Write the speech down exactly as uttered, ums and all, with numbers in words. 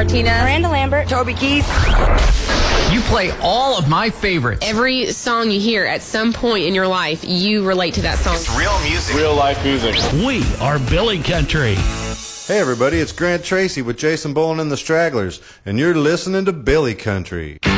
Martinez, Miranda Lambert, Toby Keith. You play all of my favorites. Every song you hear at some point in your life, you relate to that song. It's real music. Real life music. We are Billy Country. Hey everybody, it's Grant Tracy with Jason Bowen and the Stragglers, and you're listening to Billy Country.